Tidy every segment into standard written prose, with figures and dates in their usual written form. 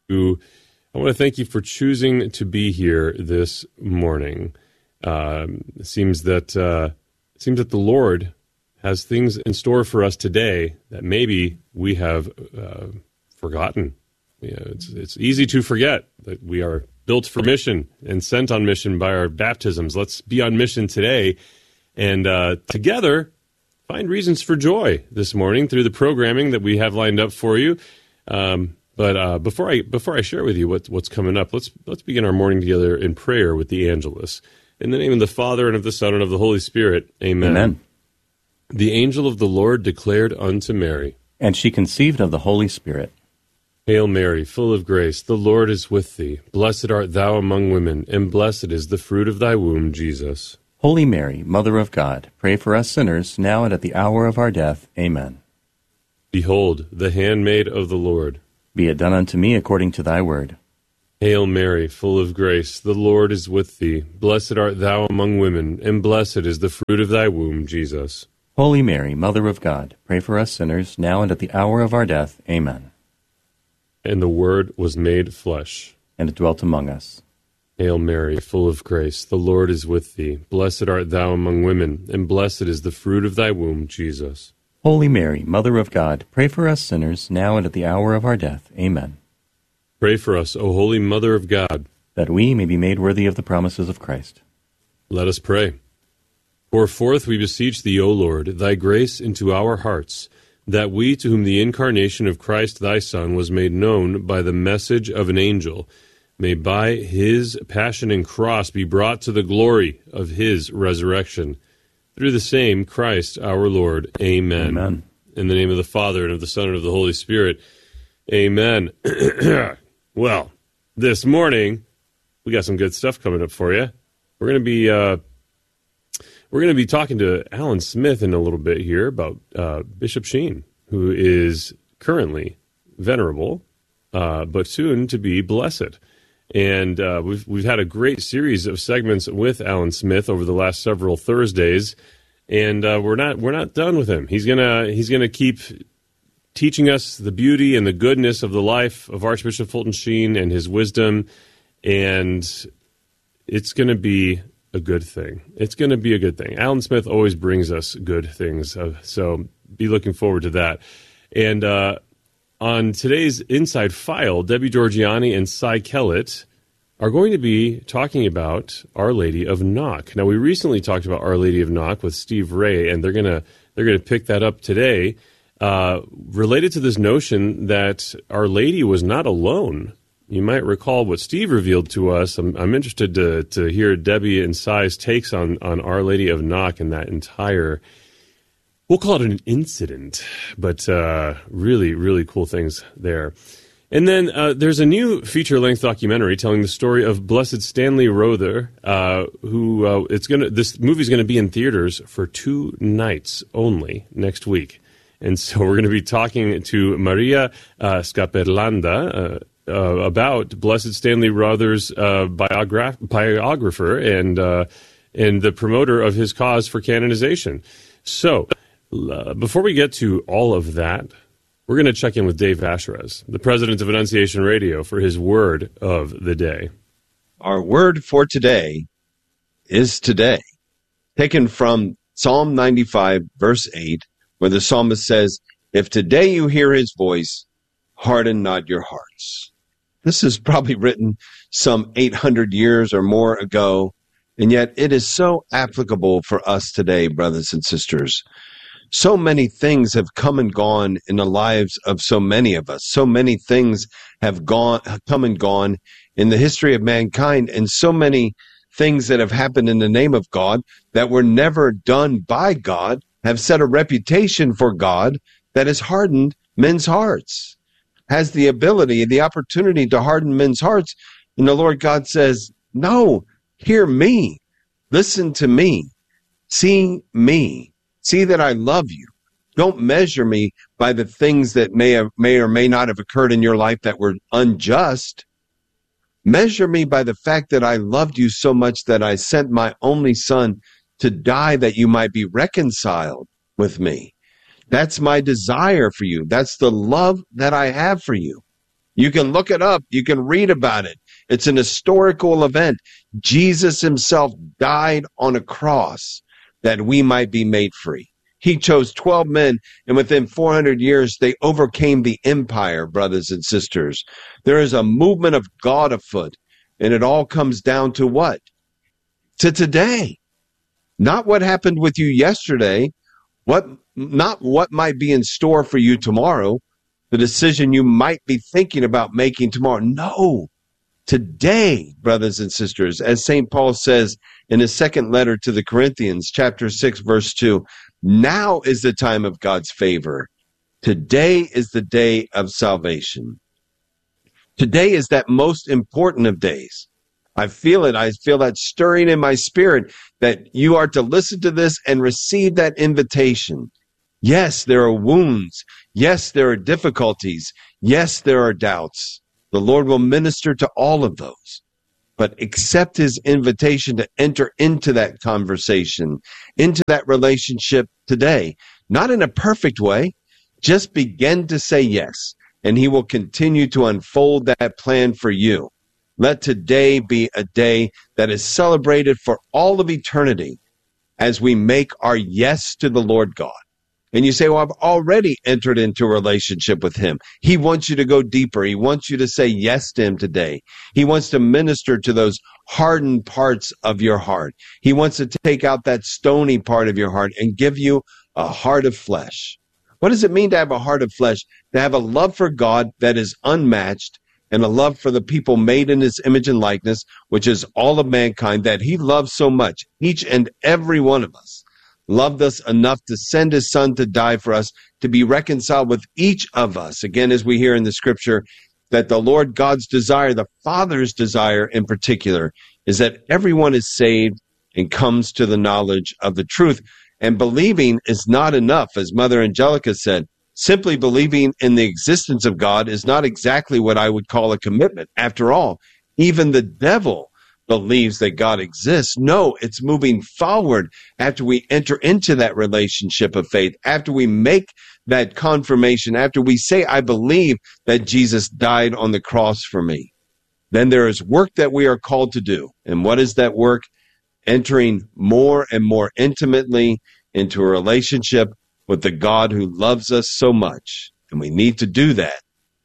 I want to thank you for choosing to be here this morning. It seems that the Lord has things in store for us today that maybe we have forgotten. It's easy to forget that we are built for mission and sent on mission by our baptisms. Let's be on mission today and together find reasons for joy this morning through the programming that we have lined up for you. But before I share with you what's coming up, let's begin our morning together in prayer with the Angelus. In the name of the Father, and of the Son, and of the Holy Spirit. Amen. Amen. The angel of the Lord declared unto Mary, and she conceived of the Holy Spirit. Hail Mary, full of grace, the Lord is with thee. Blessed art thou among women, and blessed is the fruit of thy womb, Jesus. Holy Mary, Mother of God, pray for us sinners, now and at the hour of our death. Amen. Behold, the handmaid of the Lord. Be it done unto me according to thy word. Hail Mary, full of grace, the Lord is with thee. Blessed art thou among women, and blessed is the fruit of thy womb, Jesus. Holy Mary, Mother of God, pray for us sinners, now and at the hour of our death. Amen. And the Word was made flesh, and dwelt among us. Hail Mary, full of grace, the Lord is with thee. Blessed art thou among women, and blessed is the fruit of thy womb, Jesus. Holy Mary, Mother of God, pray for us sinners, now and at the hour of our death. Amen. Pray for us, O Holy Mother of God, that we may be made worthy of the promises of Christ. Let us pray. Pour forth, we beseech thee, O Lord, thy grace into our hearts, that we, to whom the incarnation of Christ thy Son was made known by the message of an angel, may by his passion and cross be brought to the glory of his resurrection. Through the same Christ our Lord. Amen. Amen. In the name of the Father, and of the Son, and of the Holy Spirit. Amen. Well, this morning, we got some good stuff coming up for you. We're going to be talking to Alan Smith in a little bit here about Bishop Sheen, who is currently venerable, but soon to be blessed. And we've had a great series of segments with Alan Smith over the last several Thursdays, and we're not done with him. He's gonna keep teaching us the beauty and the goodness of the life of Archbishop Fulton Sheen and his wisdom, and it's going to be a good thing. It's going to be a good thing. Alan Smith always brings us good things, so be looking forward to that. And on today's Inside File, Debbie Georgiani and Cy Kellett are going to be talking about Our Lady of Knock. Now, we recently talked about Our Lady of Knock with Steve Ray, and they're gonna pick that up today, related to this notion that Our Lady was not alone. You might recall what Steve revealed to us. I'm interested to hear Debbie and Cy's takes on Our Lady of Knock and that entire, we'll call it an incident, but really, really cool things there. And then there's a new feature-length documentary telling the story of Blessed Stanley Rother, who this movie's going to be in theaters for 2 nights only next week. And so we're going to be talking to Maria Scaperlanda about Blessed Stanley Rother's biographer and the promoter of his cause for canonization. So before we get to all of that, we're going to check in with Dave Asherez, the president of Annunciation Radio, for his word of the day. Our word for today is today, taken from Psalm 95, verse 8, where the psalmist says, "If today you hear his voice, harden not your hearts." This is probably written some 800 years or more ago, and yet it is so applicable for us today, brothers and sisters. So many things have come and gone in the lives of so many of us. So many things have come and gone in the history of mankind, and so many things that have happened in the name of God that were never done by God have set a reputation for God that has hardened men's hearts, has the ability, the opportunity to harden men's hearts. And the Lord God says, no, hear me, listen to me, see that I love you. Don't measure me by the things that may or may not have occurred in your life that were unjust. Measure me by the fact that I loved you so much that I sent my only son to die that you might be reconciled with me. That's my desire for you. That's the love that I have for you. You can look it up. You can read about it. It's an historical event. Jesus himself died on a cross that we might be made free. He chose 12 men, and within 400 years, they overcame the empire, brothers and sisters. There is a movement of God afoot, and it all comes down to what? To today. Not what happened with you yesterday, not what might be in store for you tomorrow, the decision you might be thinking about making tomorrow. No, today, brothers and sisters, as St. Paul says in his second letter to the Corinthians, chapter 6, verse 2, now is the time of God's favor. Today is the day of salvation. Today is that most important of days. I feel it. I feel that stirring in my spirit that you are to listen to this and receive that invitation. Yes, there are wounds. Yes, there are difficulties. Yes, there are doubts. The Lord will minister to all of those. But accept his invitation to enter into that conversation, into that relationship today. Not in a perfect way. Just begin to say yes, and he will continue to unfold that plan for you. Let today be a day that is celebrated for all of eternity as we make our yes to the Lord God. And you say, well, I've already entered into a relationship with him. He wants you to go deeper. He wants you to say yes to him today. He wants to minister to those hardened parts of your heart. He wants to take out that stony part of your heart and give you a heart of flesh. What does it mean to have a heart of flesh? To have a love for God that is unmatched, and a love for the people made in his image and likeness, which is all of mankind, that he loves so much. Each and every one of us loved us enough to send his son to die for us, to be reconciled with each of us. Again, as we hear in the scripture, that the Lord God's desire, the Father's desire in particular, is that everyone is saved and comes to the knowledge of the truth. And believing is not enough, as Mother Angelica said. Simply believing in the existence of God is not exactly what I would call a commitment. After all, even the devil believes that God exists. No, it's moving forward after we enter into that relationship of faith, after we make that confirmation, after we say, I believe that Jesus died on the cross for me. Then there is work that we are called to do. And what is that work? Entering more and more intimately into a relationship with the God who loves us so much. And we need to do that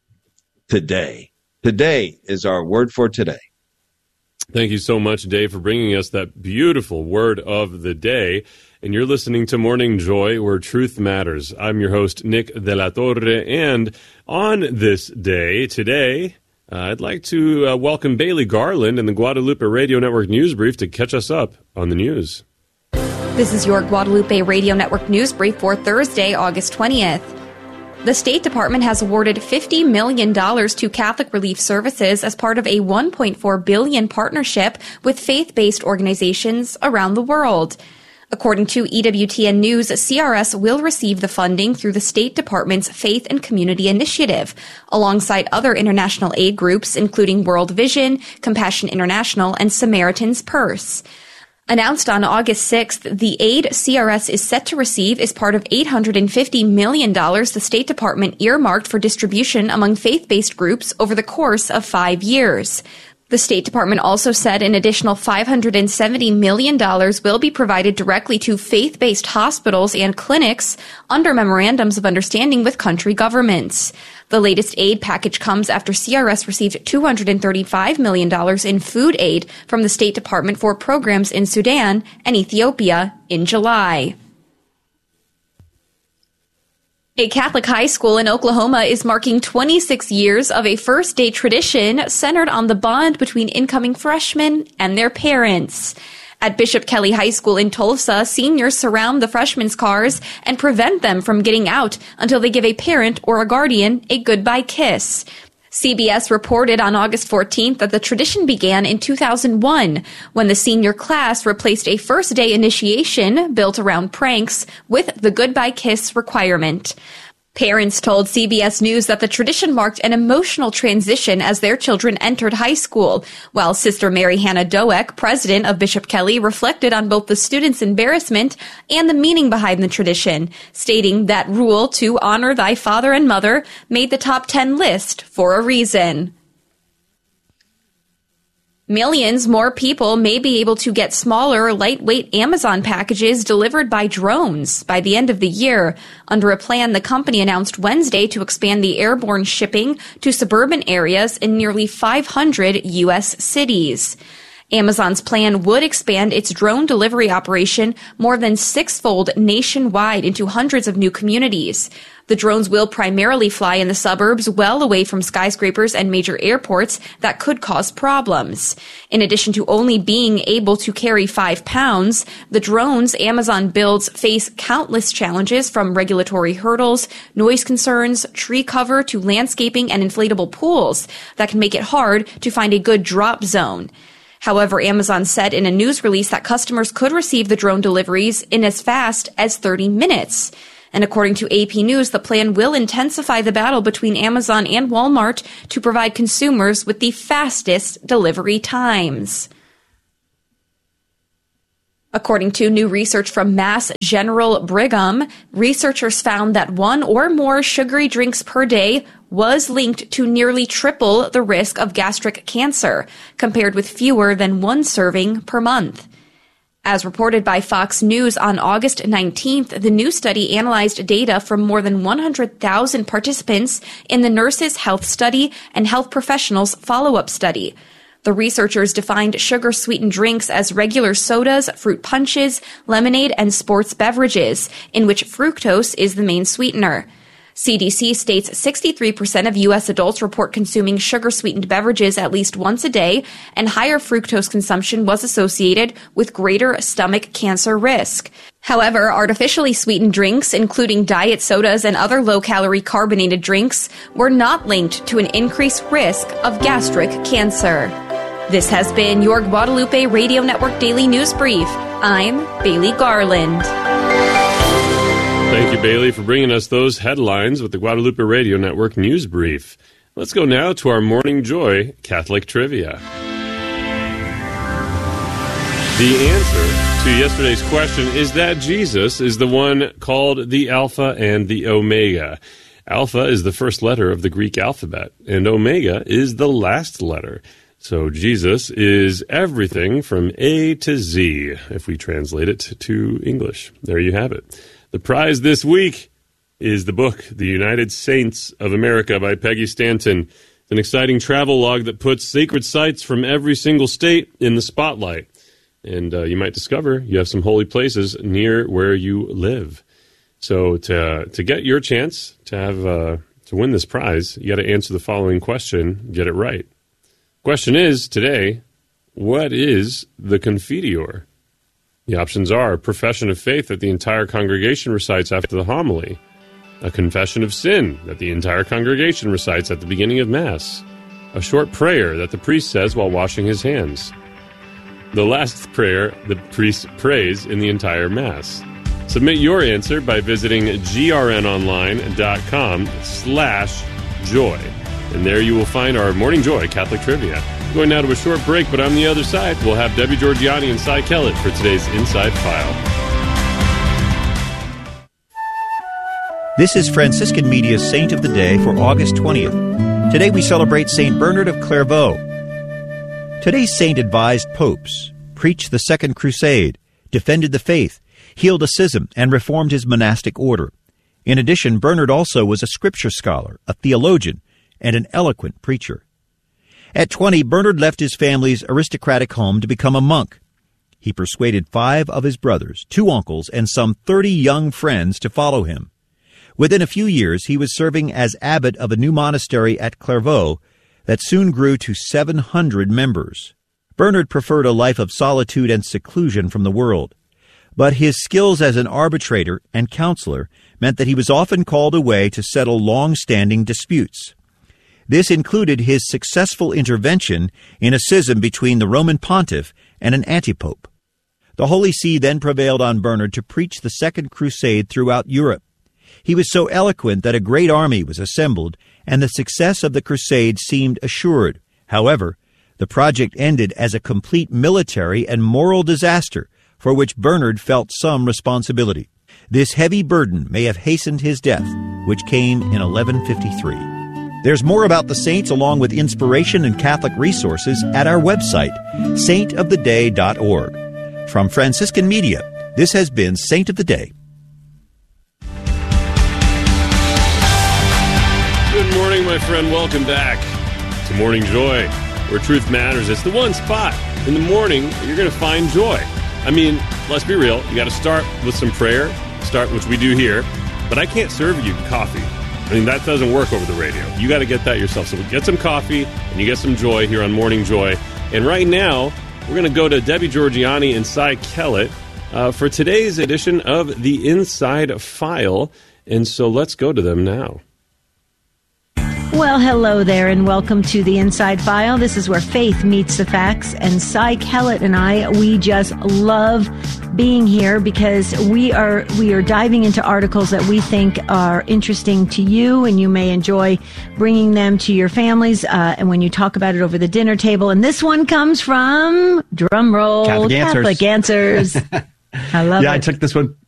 today. Today is our word for today. Thank you so much, Dave, for bringing us that beautiful word of the day. And you're listening to Morning Joy, where truth matters. I'm your host, Nick De La Torre. And on this day, today, I'd like to welcome Bailey Garland and the Guadalupe Radio Network News Brief to catch us up on the news. This is your Guadalupe Radio Network News Brief for Thursday, August 20th. The State Department has awarded $50 million to Catholic Relief Services as part of a $1.4 billion partnership with faith-based organizations around the world. According to EWTN News, CRS will receive the funding through the State Department's Faith and Community Initiative, alongside other international aid groups, including World Vision, Compassion International, and Samaritan's Purse. Announced on August 6th, the aid CRS is set to receive is part of $850 million the State Department earmarked for distribution among faith-based groups over the course of 5 years. The State Department also said an additional $570 million will be provided directly to faith-based hospitals and clinics under memorandums of understanding with country governments. The latest aid package comes after CRS received $235 million in food aid from the State Department for programs in Sudan and Ethiopia in July. A Catholic high school in Oklahoma is marking 26 years of a first-day tradition centered on the bond between incoming freshmen and their parents. At Bishop Kelly High School in Tulsa, seniors surround the freshmen' cars and prevent them from getting out until they give a parent or a guardian a goodbye kiss. CBS reported on August 14th that the tradition began in 2001 when the senior class replaced a first-day initiation built around pranks with the goodbye kiss requirement. Parents told CBS News that the tradition marked an emotional transition as their children entered high school, while Sister Mary Hannah Doeck, president of Bishop Kelly, reflected on both the students' embarrassment and the meaning behind the tradition, stating that rule to honor thy father and mother made the top 10 list for a reason. Millions more people may be able to get smaller, lightweight Amazon packages delivered by drones by the end of the year, under a plan the company announced Wednesday to expand the airborne shipping to suburban areas in nearly 500 U.S. cities. Amazon's plan would expand its drone delivery operation more than six-fold nationwide into hundreds of new communities. The drones will primarily fly in the suburbs, well away from skyscrapers and major airports that could cause problems. In addition to only being able to carry 5 pounds, the drones Amazon builds face countless challenges, from regulatory hurdles, noise concerns, tree cover, to landscaping and inflatable pools that can make it hard to find a good drop zone. However, Amazon said in a news release that customers could receive the drone deliveries in as fast as 30 minutes. And according to AP News, the plan will intensify the battle between Amazon and Walmart to provide consumers with the fastest delivery times. According to new research from Mass General Brigham, researchers found that one or more sugary drinks per day was linked to nearly triple the risk of gastric cancer, compared with fewer than one serving per month. As reported by Fox News on August 19th, the new study analyzed data from more than 100,000 participants in the Nurses' Health Study and Health Professionals Follow-Up Study. The researchers defined sugar-sweetened drinks as regular sodas, fruit punches, lemonade, and sports beverages, in which fructose is the main sweetener. CDC states 63% of U.S. adults report consuming sugar-sweetened beverages at least once a day, and higher fructose consumption was associated with greater stomach cancer risk. However, artificially sweetened drinks, including diet sodas and other low-calorie carbonated drinks, were not linked to an increased risk of gastric cancer. This has been your Guadalupe Radio Network Daily News Brief. I'm Bailey Garland. Thank you, Bailey, for bringing us those headlines with the Guadalupe Radio Network News Brief. Let's go now to our Morning Joy Catholic Trivia. The answer to yesterday's question is that Jesus is the one called the Alpha and the Omega. Alpha is the first letter of the Greek alphabet, and Omega is the last letter. So Jesus is everything from A to Z, if we translate it to English. There you have it. The prize this week is the book, The United Saints of America by Peggy Stanton. It's an exciting travel log that puts sacred sites from every single state in the spotlight. And you might discover you have some holy places near where you live. So to get your chance to have to win this prize, you got to answer the following question, get it right. Question is, today, what is the Confiteor? The options are a profession of faith that the entire congregation recites after the homily, a confession of sin that the entire congregation recites at the beginning of Mass, a short prayer that the priest says while washing his hands, the last prayer the priest prays in the entire Mass. Submit your answer by visiting grnonline.com/joy, and there you will find our Morning Joy Catholic Trivia. Going now to a short break, but on the other side, we'll have Debbie Georgiani and Cy Kellett for today's Inside File. This is Franciscan Media's Saint of the Day for August 20th. Today we celebrate St. Bernard of Clairvaux. Today's saint advised popes, preached the Second Crusade, defended the faith, healed a schism, and reformed his monastic order. In addition, Bernard also was a scripture scholar, a theologian, and an eloquent preacher. At 20, Bernard left his family's aristocratic home to become a monk. He persuaded 5 of his brothers, 2 uncles, and some 30 young friends to follow him. Within a few years, he was serving as abbot of a new monastery at Clairvaux that soon grew to 700 members. Bernard preferred a life of solitude and seclusion from the world, but his skills as an arbitrator and counselor meant that he was often called away to settle long-standing disputes. This included his successful intervention in a schism between the Roman pontiff and an antipope. The Holy See then prevailed on Bernard to preach the Second Crusade throughout Europe. He was so eloquent that a great army was assembled, and the success of the crusade seemed assured. However, the project ended as a complete military and moral disaster for which Bernard felt some responsibility. This heavy burden may have hastened his death, which came in 1153. There's more about the saints along with inspiration and Catholic resources at our website, saintoftheday.org. From Franciscan Media, this has been Saint of the Day. Good morning, my friend. Welcome back to Morning Joy, where truth matters. It's the one spot in the morning you're going to find joy. I mean, let's be real. You got to start with some prayer, which we do here, but I can't serve you coffee. I mean, that doesn't work over the radio. You got to get that yourself. So get some coffee and you get some joy here on Morning Joy. And right now, we're going to go to Debbie Georgianni and Cy Kellett for today's edition of The Inside File. And so let's go to them now. Well, hello there, and welcome to The Inside File. This is where faith meets the facts, and Cy Kellett and I, we just love being here because we are diving into articles that we think are interesting to you, and you may enjoy bringing them to your families, and when you talk about it over the dinner table. And this one comes from, drum roll, Catholic Answers. I love it. Yeah, I took this one